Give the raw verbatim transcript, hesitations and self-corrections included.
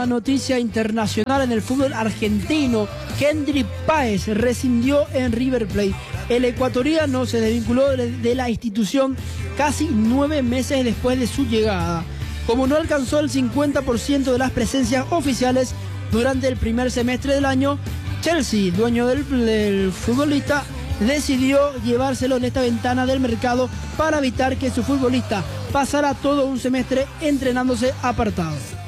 una noticia internacional en el fútbol argentino. Kendry Páez rescindió en River Plate. El ecuatoriano se desvinculó de la institución casi nueve meses después de su llegada. Como no alcanzó el cincuenta por ciento de las presencias oficiales durante el primer semestre del año, Chelsea, dueño del, del futbolista, decidió llevárselo en esta ventana del mercado para evitar que su futbolista pasara todo un semestre entrenándose apartado.